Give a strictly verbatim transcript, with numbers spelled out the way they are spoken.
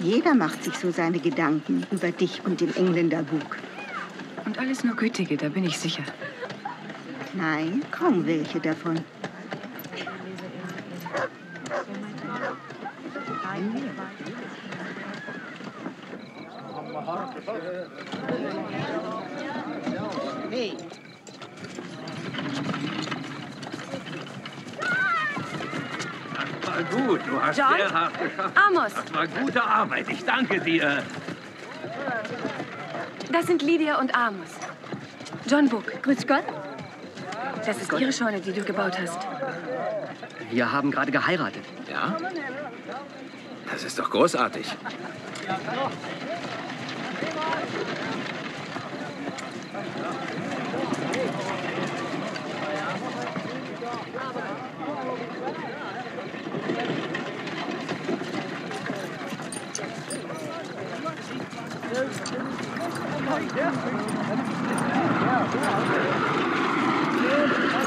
Jeder macht sich so seine Gedanken über dich und den Engländer Bug. Und alles nur gütige, da bin ich sicher. Nein, kaum welche davon. Hey. Das war gut, du hast John? sehr hart geschafft. Amos! Das war gute Arbeit, ich danke dir. Das sind Lydia und Amos. John Book. Grüß Gott. Das ist ihre Scheune, die du gebaut hast. Wir haben gerade geheiratet. Ja? Das ist doch großartig. Ja.